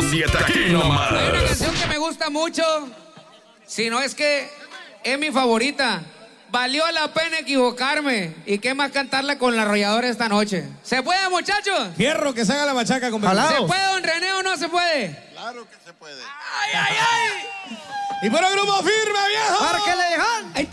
7 aquí nomás. Hay una canción que me gusta mucho, si no es que es mi favorita. Valió la pena equivocarme. ¿Y qué más cantarla con la arrolladora esta noche? ¿Se puede, muchachos? Fierro que se haga la machaca con ¿Se puede, don René, o no se puede? Claro que se puede. ¡Ay, ay, ay! Y por el grupo firme, viejo. Para que le dejan.